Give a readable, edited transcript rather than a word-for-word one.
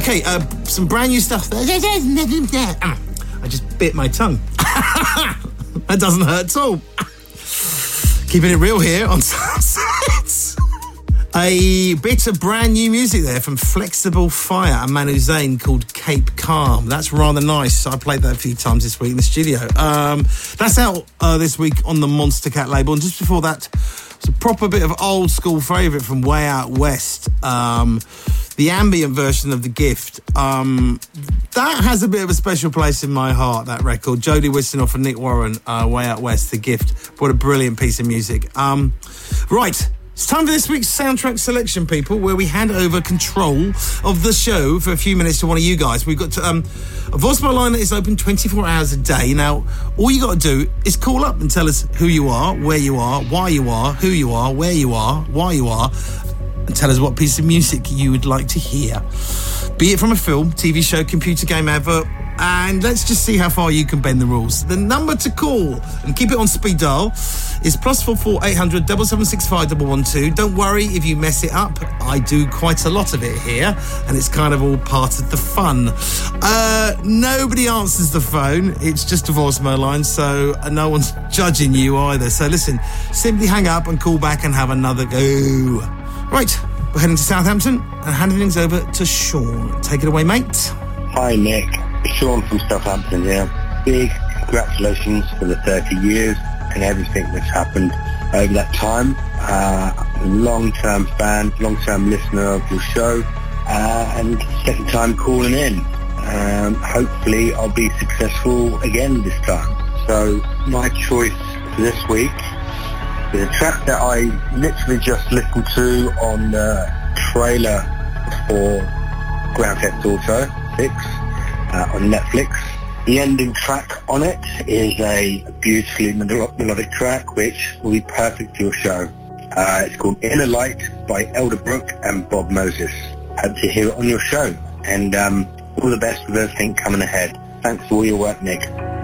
Okay, some brand new stuff there. I just bit my tongue. That doesn't hurt at all. Keeping it real here on Sunsets. A bit of brand new music there from Flexible Fire and Manu Zayn called Cape Calm. That's rather nice. I played that a few times this week in the studio. That's out this week on the Monster Cat label. And just before that, it's a proper bit of old school favourite from Way Out West. The ambient version of The Gift. That has a bit of a special place in my heart, that record. Jodie Wisternoff and Nick Warren, Way Out West, The Gift. What a brilliant piece of music. Right. It's time for this week's soundtrack selection, people, where we hand over control of the show for a few minutes to one of you guys. We've got to, a voicemail line that is open 24 hours a day. Now, all you got to do is call up and tell us who you are, where you are, why you are, who you are, where you are, why you are, and tell us what piece of music you would like to hear. Be it from a film, TV show, computer game, advert, and let's just see how far you can bend the rules. The number to call, and keep it on speed dial, is +44 800 776 5112. Don't worry if you mess it up. I do quite a lot of it here, and it's kind of all part of the fun. Nobody answers the phone. It's just a voicemail line, so no one's judging you either. So listen, simply hang up and call back and have another go. Right, we're heading to Southampton and handing things over to Sean. Take it away, mate. Hi, Nick. Sean from Southampton here. Big congratulations for the 30 years and everything that's happened over that time. Long-term fan, long-term listener of your show, and second time calling in. Hopefully I'll be successful again this time. So my choice for this week is a track that I literally just listened to on the trailer for Grand Theft Auto 6 on Netflix. The ending track on it is a beautifully melodic track which will be perfect for your show. It's called Inner Light by Elderbrook and Bob Moses. Hope to hear it on your show, and all the best with everything coming ahead. Thanks for all your work, Nick.